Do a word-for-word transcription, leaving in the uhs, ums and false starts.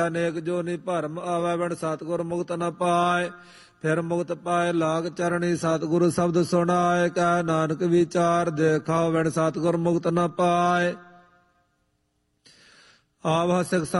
ਅਨੇਕ ਜੋ ਨੀ ਭਰਮ ਆਵੈ ਵਣ ਸਤਿਗੁਰ ਮੁਕਤ ਨ ਪਾਏ। ਫਿਰ ਮੁਕਤ ਪਾਏ ਲਾਗ ਚਰਣੀ ਸਤਿਗੁਰ ਸ਼ਬਦ ਸੁਣਾਏ। ਕਹਿ ਨਾਨਕ ਵਿਚਾਰ ਦੇਖਾਓ ਵਣ ਸਤਿਗੁਰ ਮੁਕਤ ਨ ਪਾਏ। ਆਵ ਸਿੱਖ